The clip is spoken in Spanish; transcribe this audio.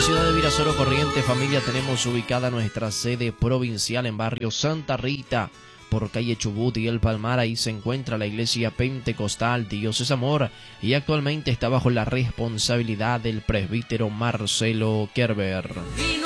ciudad de Virasoro, Corrientes, familia, tenemos ubicada nuestra sede provincial en barrio Santa Rita, por calle Chubut y El Palmar. Ahí se encuentra la iglesia pentecostal Dios es Amor y actualmente está bajo la responsabilidad del presbítero Marcelo Kerber.